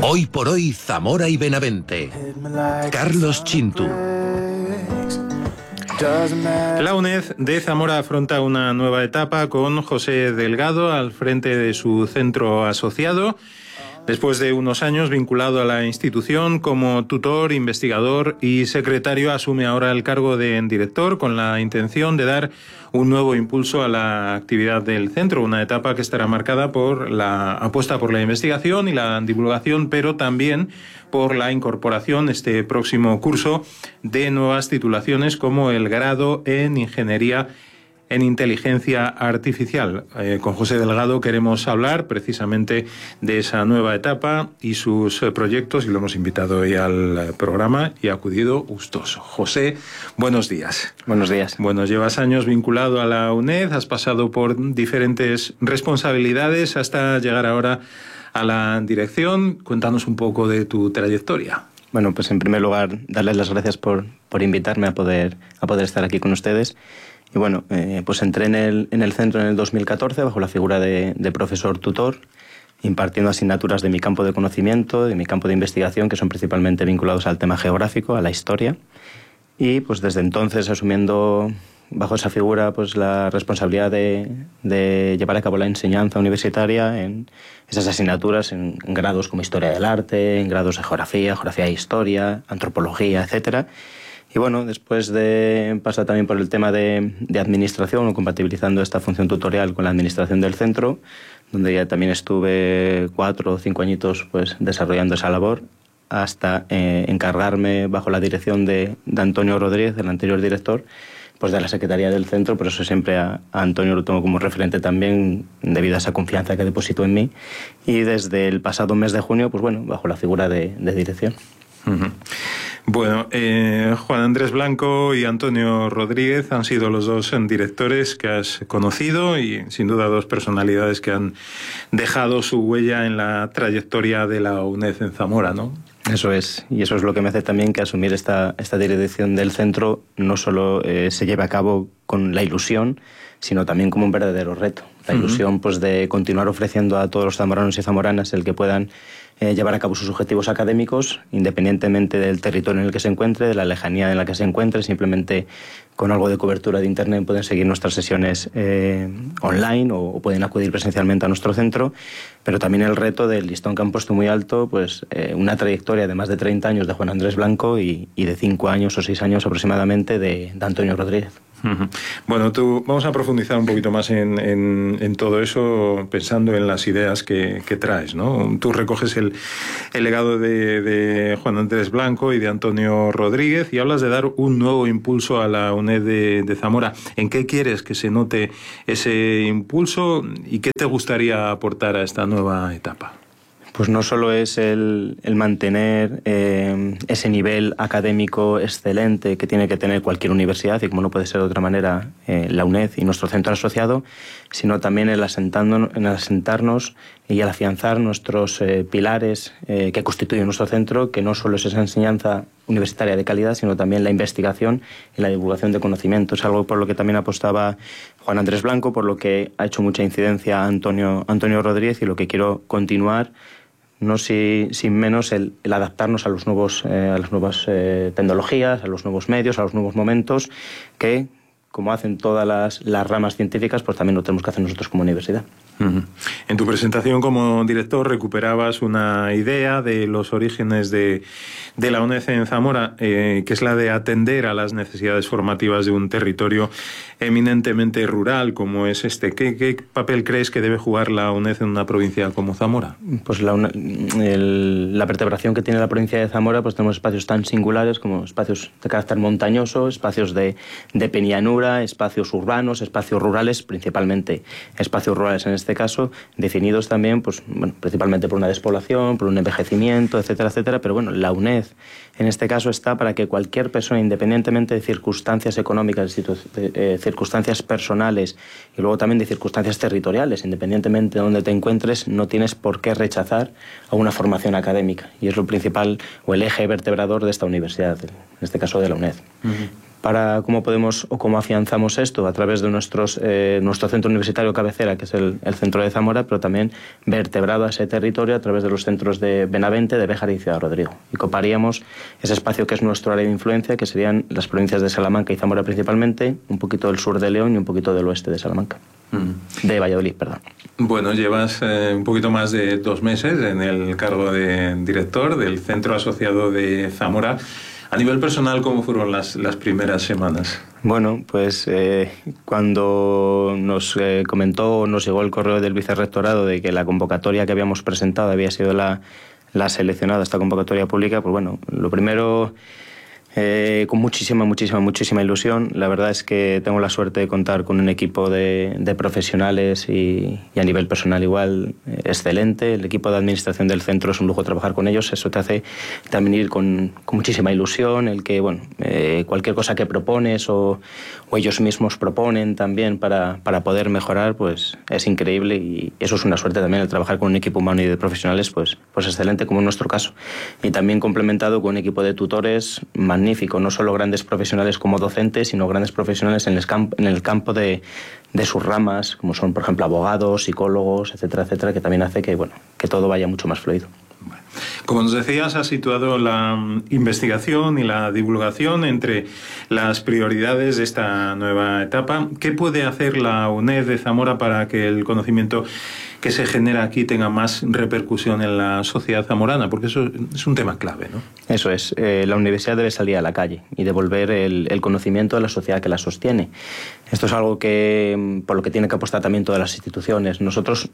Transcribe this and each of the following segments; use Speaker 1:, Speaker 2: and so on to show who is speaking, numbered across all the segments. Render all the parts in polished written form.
Speaker 1: Hoy por hoy, Zamora y Benavente. Carlos Chintu.
Speaker 2: La UNED de Zamora afronta una nueva etapa con José Delgado al frente de su centro asociado. Después de unos años vinculado a la institución como tutor, investigador y secretario, asume ahora el cargo de director con la intención de dar un nuevo impulso a la actividad del centro, una etapa que estará marcada por la apuesta por la investigación y la divulgación, pero también por la incorporación este próximo curso de nuevas titulaciones como el grado en Ingeniería en Inteligencia Artificial. Con José Delgado queremos hablar precisamente de esa nueva etapa y sus proyectos, y lo hemos invitado hoy al programa y ha acudido gustoso. José, buenos días.
Speaker 3: Buenos días.
Speaker 2: Bueno, llevas años vinculado a la UNED, has pasado por diferentes responsabilidades hasta llegar ahora a la dirección. Cuéntanos un poco de tu trayectoria.
Speaker 3: Bueno, pues en primer lugar, darles las gracias por invitarme a poder estar aquí con ustedes. Y bueno, pues entré en el centro en el 2014 bajo la figura de profesor tutor, impartiendo asignaturas de mi campo de conocimiento, de mi campo de investigación, que son principalmente vinculados al tema geográfico, a la historia. Y pues desde entonces asumiendo bajo esa figura pues la responsabilidad de llevar a cabo la enseñanza universitaria en esas asignaturas en grados como Historia del Arte, en grados de Geografía de Historia, Antropología, etcétera. Y bueno, después de pasar también por el tema de administración, o compatibilizando esta función tutorial con la administración del centro, donde ya también estuve 4 o 5 añitos pues desarrollando esa labor, hasta encargarme bajo la dirección de Antonio Rodríguez, el anterior director, pues de la Secretaría del Centro. Por eso siempre a Antonio lo tomo como referente también, debido a esa confianza que depositó en mí. Y desde el pasado mes de junio, pues bueno, bajo la figura de dirección.
Speaker 2: Uh-huh. Bueno, Juan Andrés Blanco y Antonio Rodríguez han sido los dos directores que has conocido y sin duda dos personalidades que han dejado su huella en la trayectoria de la UNED en Zamora, ¿no?
Speaker 3: Eso es, y eso es lo que me hace también que asumir esta dirección del centro no solo se lleve a cabo con la ilusión, sino también como un verdadero reto. La ilusión pues de continuar ofreciendo a todos los zamoranos y zamoranas el que puedan llevar a cabo sus objetivos académicos, independientemente del territorio en el que se encuentre, de la lejanía en la que se encuentre. Simplemente con algo de cobertura de internet pueden seguir nuestras sesiones online o pueden acudir presencialmente a nuestro centro, pero también el reto del listón que han puesto muy alto, pues una trayectoria de más de 30 años de Juan Andrés Blanco y de 5 años o 6 años aproximadamente de Antonio Rodríguez.
Speaker 2: Bueno, vamos a profundizar un poquito más en todo eso, pensando en las ideas que traes, ¿no? Tú recoges el legado de Juan Andrés Blanco y de Antonio Rodríguez y hablas de dar un nuevo impulso a la UNED de Zamora. ¿En qué quieres que se note ese impulso y qué te gustaría aportar a esta nueva etapa?
Speaker 3: Pues no solo es el mantener ese nivel académico excelente que tiene que tener cualquier universidad, y como no puede ser de otra manera la UNED y nuestro centro asociado, sino también el asentarnos y el afianzar nuestros pilares que constituyen nuestro centro, que no solo es esa enseñanza universitaria de calidad, sino también la investigación y la divulgación de conocimientos, algo por lo que también apostaba Juan Andrés Blanco, por lo que ha hecho mucha incidencia Antonio Rodríguez, y lo que quiero continuar, no sin menos el adaptarnos a las nuevas tecnologías, a los nuevos medios, a los nuevos momentos, que, como hacen todas las ramas científicas, pues también lo tenemos que hacer nosotros como universidad.
Speaker 2: En tu presentación como director recuperabas una idea de los orígenes de la UNED en Zamora, que es la de atender a las necesidades formativas de un territorio eminentemente rural como es este. ¿Qué papel crees que debe jugar la UNED en una provincia como Zamora?
Speaker 3: Pues la vertebración que tiene la provincia de Zamora, pues tenemos espacios tan singulares como espacios de carácter montañoso, espacios de penillanura, espacios urbanos, espacios rurales, principalmente espacios rurales en este caso, definidos también pues, bueno, principalmente por una despoblación, por un envejecimiento, etcétera, etcétera. Pero bueno, la UNED en este caso está para que cualquier persona, independientemente de circunstancias económicas, circunstancias personales y luego también de circunstancias territoriales, independientemente de dónde te encuentres, no tienes por qué rechazar a una formación académica. Y es lo principal o el eje vertebrador de esta universidad, en este caso de la UNED. para cómo podemos o cómo afianzamos esto a través de nuestro centro universitario cabecera, que es el centro de Zamora, pero también vertebrado a ese territorio a través de los centros de Benavente, de Béjar y Ciudad Rodrigo. Y coparíamos ese espacio que es nuestro área de influencia, que serían las provincias de Salamanca y Zamora principalmente, un poquito del sur de León y un poquito del oeste de Salamanca. De Valladolid, perdón.
Speaker 2: Bueno, llevas un poquito más de 2 meses en el cargo de director del Centro Asociado de Zamora. A nivel personal, ¿cómo fueron las primeras semanas?
Speaker 3: Bueno, pues cuando nos llegó el correo del vicerrectorado de que la convocatoria que habíamos presentado había sido la seleccionada, esta convocatoria pública, pues bueno, lo primero... con muchísima ilusión. La verdad es que tengo la suerte de contar con un equipo de profesionales y a nivel personal igual excelente. El equipo de administración del centro es un lujo trabajar con ellos. Eso te hace también ir con muchísima ilusión. El que, bueno, cualquier cosa que propones o ellos mismos proponen también para poder mejorar, pues es increíble, y eso es una suerte también, el trabajar con un equipo humano y de profesionales, pues excelente, como en nuestro caso. Y también complementado con un equipo de tutores magnífico, no solo grandes profesionales como docentes, sino grandes profesionales en el campo de sus ramas, como son, por ejemplo, abogados, psicólogos, etcétera, etcétera, que también hace que todo vaya mucho más fluido.
Speaker 2: Como nos decías, has situado la investigación y la divulgación entre las prioridades de esta nueva etapa. ¿Qué puede hacer la UNED de Zamora para que el conocimiento que se genera aquí tenga más repercusión en la sociedad zamorana? Porque eso es un tema clave, ¿no?
Speaker 3: Eso es. La universidad debe salir a la calle y devolver el conocimiento a la sociedad que la sostiene. Esto es algo por lo que tienen que apostar también todas las instituciones. Nosotros,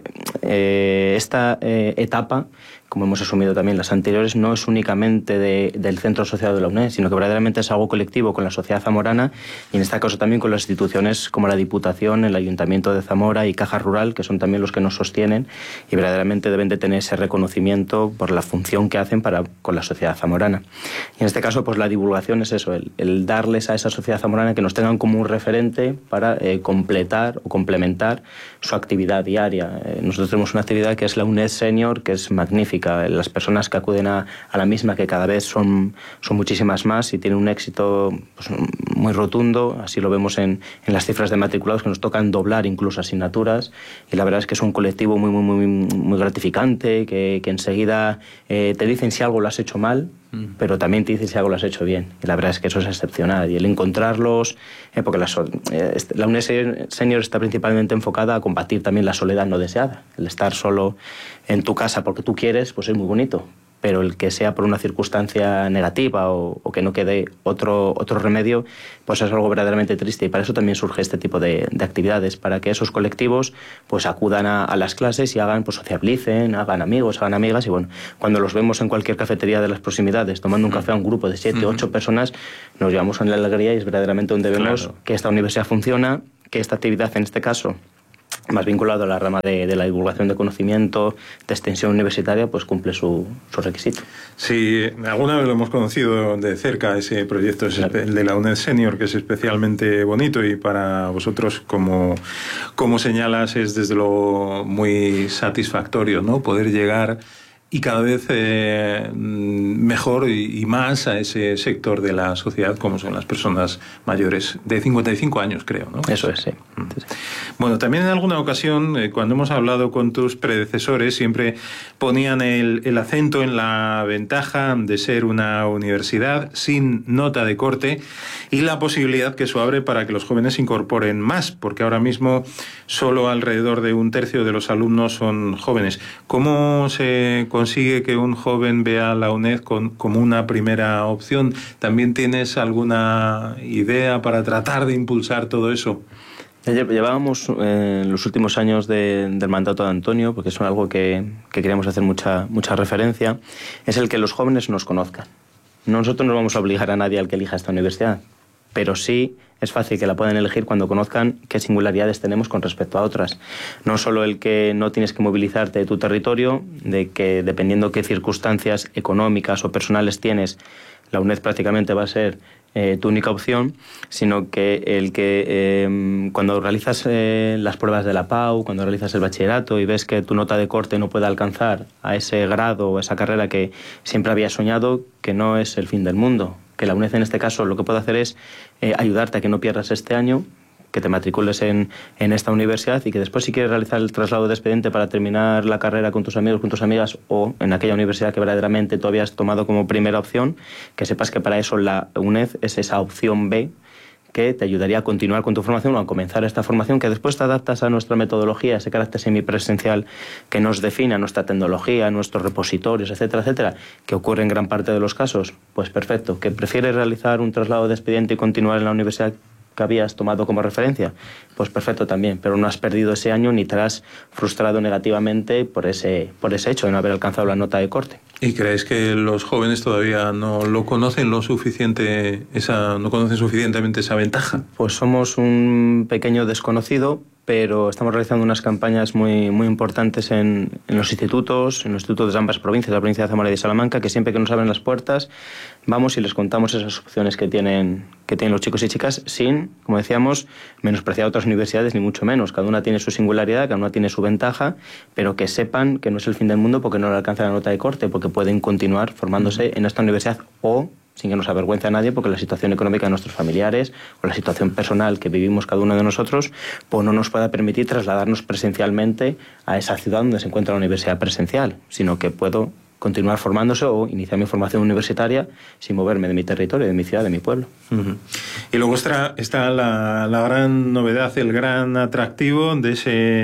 Speaker 3: esta etapa, como hemos asumido también las anteriores, no es únicamente del centro asociado de la UNED, sino que verdaderamente es algo colectivo con la sociedad zamorana, y en este caso también con las instituciones como la Diputación, el Ayuntamiento de Zamora y Caja Rural, que son también los que nos sostienen, y verdaderamente deben de tener ese reconocimiento por la función que hacen con la sociedad zamorana. Y en este caso, pues la divulgación es eso, el darles a esa sociedad zamorana que nos tengan como un referente para completar o complementar su actividad diaria. Nosotros tenemos una actividad que es la UNED Senior, que es magnífica. Las personas que acuden a la misma, que cada vez son muchísimas más y tienen un éxito, pues, muy rotundo. Así lo vemos en las cifras de matriculados, que nos tocan doblar incluso asignaturas, y la verdad es que es un colectivo muy gratificante, que enseguida te dicen si algo lo has hecho mal, pero también te dicen si algo lo has hecho bien, y la verdad es que eso es excepcional. Y el encontrarlos, porque la UNED Senior está principalmente enfocada a combatir también la soledad no deseada. El estar solo en tu casa porque tú quieres, pues es muy bonito, pero el que sea por una circunstancia negativa o que no quede otro remedio, pues es algo verdaderamente triste. Y para eso también surge este tipo de actividades, para que esos colectivos pues acudan a las clases y pues sociabilicen, hagan amigos, hagan amigas. Y bueno, cuando los vemos en cualquier cafetería de las proximidades tomando un café a un grupo de 7, 8 personas, nos llevamos en la alegría, y es verdaderamente donde vemos que esta universidad funciona, que esta actividad en este caso, más vinculado a la rama de la divulgación de conocimiento, de extensión universitaria, pues cumple su requisito.
Speaker 2: Sí, alguna vez lo hemos conocido de cerca, ese proyecto, el de la UNED Senior, que es especialmente bonito, y para vosotros, como señalas, es desde luego muy satisfactorio, ¿no? Poder llegar y cada vez mejor y más a ese sector de la sociedad, como son las personas mayores de 55 años, creo, ¿no?
Speaker 3: Eso es, sí.
Speaker 2: Bueno, también en alguna ocasión, cuando hemos hablado con tus predecesores, siempre ponían el acento en la ventaja de ser una universidad sin nota de corte y la posibilidad que eso abre para que los jóvenes se incorporen más, porque ahora mismo solo alrededor de 1/3 de los alumnos son jóvenes. ¿Cómo se consigue que un joven vea la UNED como una primera opción? ¿También tienes alguna idea para tratar de impulsar todo eso?
Speaker 3: Llevábamos los últimos años del mandato de Antonio, porque es algo que queríamos hacer mucha referencia, es el que los jóvenes nos conozcan. Nosotros no vamos a obligar a nadie al que elija esta universidad, pero sí es fácil que la puedan elegir cuando conozcan qué singularidades tenemos con respecto a otras. No solo el que no tienes que movilizarte de tu territorio, de que dependiendo qué circunstancias económicas o personales tienes, la UNED prácticamente va a ser tu única opción, sino que el que cuando realizas las pruebas de la PAU, cuando realizas el bachillerato y ves que tu nota de corte no puede alcanzar a ese grado o esa carrera que siempre habías soñado, que no es el fin del mundo, que la UNED en este caso lo que puede hacer es ayudarte a que no pierdas este año, que te matricules en esta universidad y que después, si quieres realizar el traslado de expediente para terminar la carrera con tus amigos, con tus amigas, o en aquella universidad que verdaderamente tú habías tomado como primera opción, que sepas que para eso la UNED es esa opción B, que te ayudaría a continuar con tu formación o a comenzar esta formación, que después te adaptas a nuestra metodología, ese carácter semipresencial que nos define, a nuestra tecnología, a nuestros repositorios, etcétera, etcétera, que ocurre en gran parte de los casos. Pues perfecto. ¿Que prefieres realizar un traslado de expediente y continuar en la universidad que habías tomado como referencia? Pues perfecto también, pero no has perdido ese año ni te has frustrado negativamente por ese hecho de no haber alcanzado la nota de corte.
Speaker 2: ¿Y crees que los jóvenes todavía no lo conocen no conocen suficientemente esa ventaja?
Speaker 3: Pues somos un pequeño desconocido, pero estamos realizando unas campañas muy importantes en los institutos de ambas provincias, la provincia de Zamora y de Salamanca, que siempre que nos abren las puertas vamos y les contamos esas opciones que tienen los chicos y chicas, sin, como decíamos, menospreciar otras universidades, ni mucho menos. Cada una tiene su singularidad, cada una tiene su ventaja, pero que sepan que no es el fin del mundo porque no le alcanza la nota de corte, porque pueden continuar formándose en esta universidad o sin que nos avergüence a nadie, porque la situación económica de nuestros familiares o la situación personal que vivimos cada uno de nosotros, pues no nos pueda permitir trasladarnos presencialmente a esa ciudad donde se encuentra la universidad presencial, sino que puedo continuar formándose o iniciar mi formación universitaria sin moverme de mi territorio, de mi ciudad, de mi pueblo.
Speaker 2: Y luego está la gran novedad, el gran atractivo de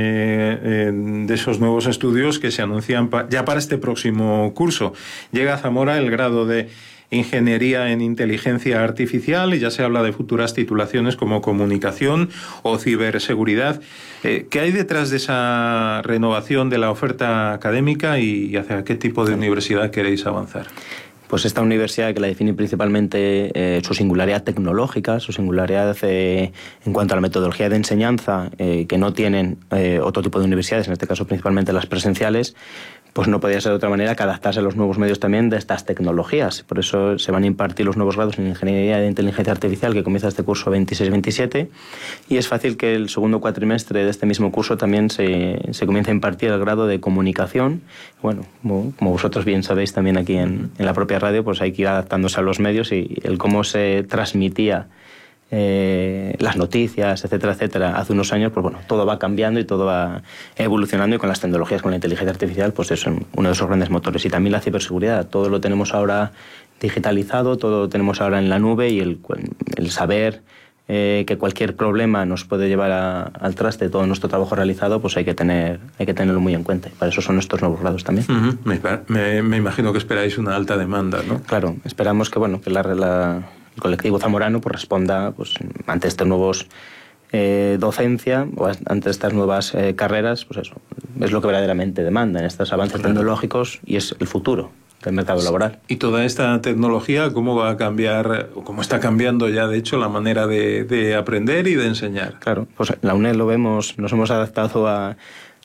Speaker 2: esos nuevos estudios que se anuncian ya para este próximo curso. Llega a Zamora el grado de Ingeniería en Inteligencia Artificial y ya se habla de futuras titulaciones como Comunicación o Ciberseguridad. ¿Qué hay detrás de esa renovación de la oferta académica y hacia qué tipo de universidad queréis avanzar?
Speaker 3: Pues esta universidad, que la define principalmente su singularidad tecnológica, su singularidad en cuanto a la metodología de enseñanza, que no tienen otro tipo de universidades, en este caso principalmente las presenciales, pues no podía ser de otra manera que adaptarse a los nuevos medios también de estas tecnologías. Por eso se van a impartir los nuevos grados en Ingeniería de Inteligencia Artificial, que comienza este curso 26-27, y es fácil que el segundo cuatrimestre de este mismo curso también se comience a impartir el grado de Comunicación. Bueno, como vosotros bien sabéis también aquí en la propia radio, pues hay que ir adaptándose a los medios y el cómo se transmitía las noticias, etcétera, etcétera, hace unos años, pues bueno, todo va cambiando y todo va evolucionando, y con las tecnologías, con la inteligencia artificial, pues es uno de esos grandes motores. Y también la ciberseguridad, todo lo tenemos ahora digitalizado, todo lo tenemos ahora en la nube, y el saber que cualquier problema nos puede llevar al traste todo nuestro trabajo realizado, pues hay que tenerlo muy en cuenta. Para eso son estos nuevos grados también.
Speaker 2: Me imagino que esperáis una alta demanda, ¿no?
Speaker 3: Claro, esperamos que el colectivo zamorano pues responda pues ante estos nuevos docencia o ante estas nuevas carreras, pues eso es lo que verdaderamente demandan estos avances tecnológicos, y es el futuro del mercado laboral.
Speaker 2: Y toda esta tecnología, ¿cómo va a cambiar, o cómo está cambiando ya, de hecho, la manera de aprender y de enseñar?
Speaker 3: Claro, pues la UNED lo vemos, nos hemos adaptado a